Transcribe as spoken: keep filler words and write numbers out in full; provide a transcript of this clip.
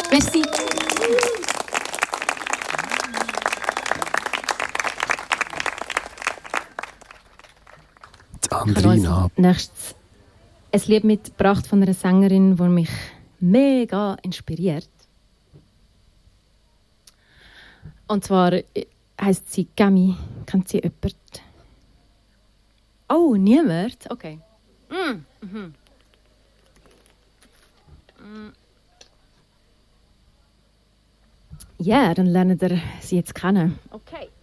Merci. Andrina. Nächstes ein Lied mitgebracht von einer Sängerin, die mich mega inspiriert. Und zwar heisst sie Gami. Kennt sie jemand? Oh, niemand? Okay. Mm. Mhm. Mm. Ja, dann lernt ihr sie jetzt kennen. Okay.